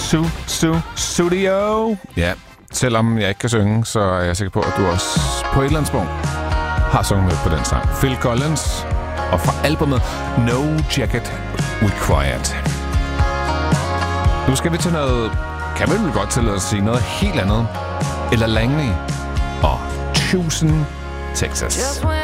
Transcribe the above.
Studio. Ja, selvom jeg ikke kan synge, så er jeg sikker på, at du også på et eller andet sprog har sunget med på den sang. Phil Collins, og fra albumet No Jacket Required. Nu skal vi til noget, kan man vel godt tillade at sige, noget helt andet. Eller Langley og Tucson, Texas.